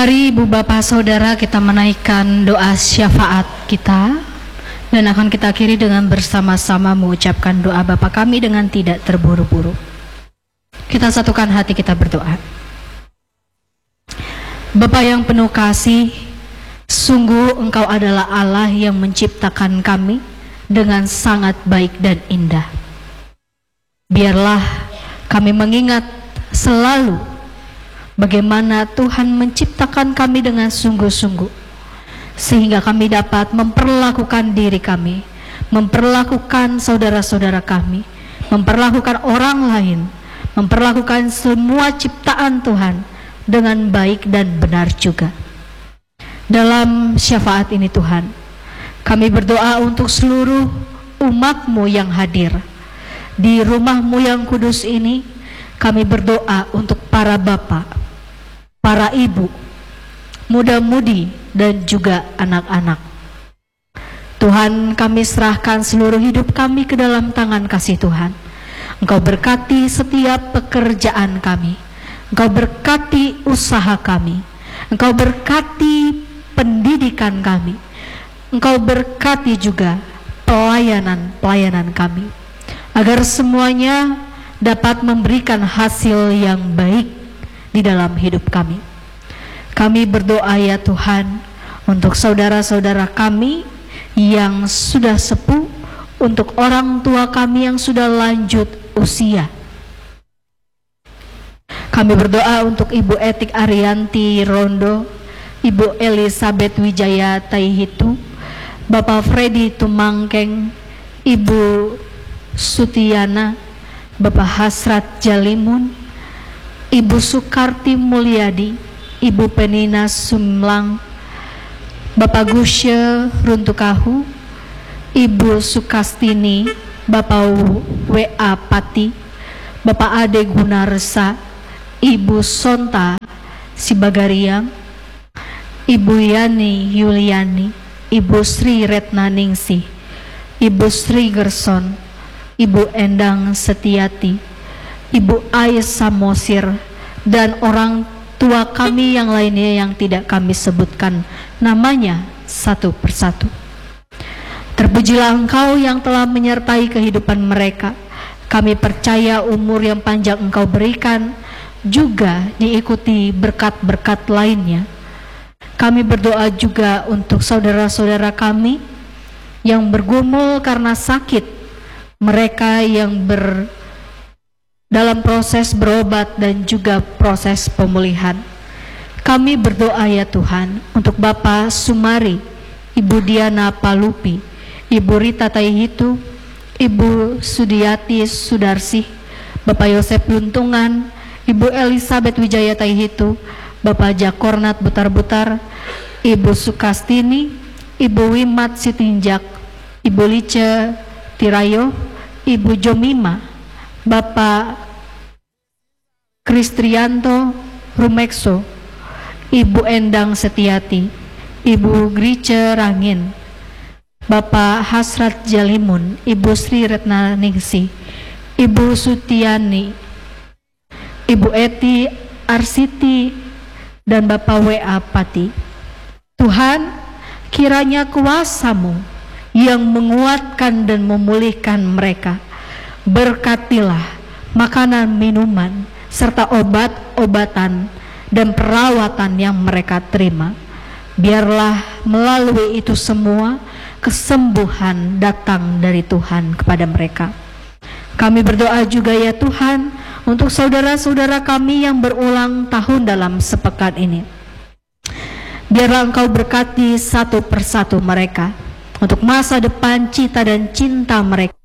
Mari Ibu Bapak Saudara kita menaikkan doa syafaat kita, dan akan kita akhiri dengan bersama-sama mengucapkan doa Bapa kami dengan tidak terburu-buru. Kita satukan hati kita berdoa. Bapa yang penuh kasih, sungguh Engkau adalah Allah yang menciptakan kami dengan sangat baik dan indah. Biarlah kami mengingat selalu bagaimana Tuhan menciptakan kami dengan sungguh-sungguh, sehingga kami dapat memperlakukan diri kami, memperlakukan saudara-saudara kami, memperlakukan orang lain, memperlakukan semua ciptaan Tuhan dengan baik dan benar juga. Dalam syafaat ini Tuhan, kami berdoa untuk seluruh umat-Mu yang hadir di rumah-Mu yang kudus ini. Kami berdoa untuk para bapak, para ibu, muda-mudi, dan juga anak-anak. Tuhan, kami serahkan seluruh hidup kami ke dalam tangan kasih Tuhan. Engkau berkati setiap pekerjaan kami, Engkau berkati usaha kami, Engkau berkati pendidikan kami, Engkau berkati juga pelayanan kami, agar semuanya dapat memberikan hasil yang baik di dalam hidup kami. Kami berdoa ya Tuhan untuk saudara-saudara kami yang sudah sepuh, untuk orang tua kami yang sudah lanjut usia. Kami berdoa untuk Ibu Etik Arianti Rondo, Ibu Elizabeth Wijaya Taihitu, Bapak Freddy Tumangkeng, Ibu Sutiana, Bapak Hasrat Jalimun, Ibu Sukarti Mulyadi, Ibu Penina Sumlang, Bapak Gusye Runtukahu, Ibu Sukastini, Bapak W.A. Pati, Bapak Ade Gunarsa, Ibu Sonta Sibagariang, Ibu Yani Yuliani, Ibu Sri Retnaningsih, Ibu Sri Gerson, Ibu Endang Setiati, Ibu Ais Samosir, dan orang tua kami yang lainnya yang tidak kami sebutkan namanya satu persatu. Terpujilah Engkau yang telah menyertai kehidupan mereka. Kami percaya umur yang panjang Engkau berikan juga diikuti berkat-berkat lainnya. Kami berdoa juga untuk saudara-saudara kami yang bergumul karena sakit, mereka yang dalam proses berobat dan juga proses pemulihan. Kami berdoa ya Tuhan untuk Bapak Sumari, Ibu Diana Palupi, Ibu Rita Taihitu, Ibu Sudiati Sudarsih, Bapak Yosep Luntungan, Ibu Elizabeth Wijaya Taihitu, Bapak Jakornat Butar-Butar, Ibu Sukastini, Ibu Wimat Sitinjak, Ibu Lice Tirayo, Ibu Jomima, Bapak Kristrianto Rumekso, Ibu Endang Setiati, Ibu Grice Rangin, Bapak Hasrat Jalimun, Ibu Sri Retnaningsih, Ibu Sutiani, Ibu Eti Arsiti, dan Bapak W.A. Pati. Tuhan, kiranya kuasa-Mu yang menguatkan dan memulihkan mereka. Berkatilah makanan, minuman, serta obat-obatan dan perawatan yang mereka terima. Biarlah melalui itu semua kesembuhan datang dari Tuhan kepada mereka. Kami berdoa juga ya Tuhan untuk saudara-saudara kami yang berulang tahun dalam sepekan ini. Biarlah Engkau berkati satu persatu mereka, untuk masa depan, cita dan cinta mereka.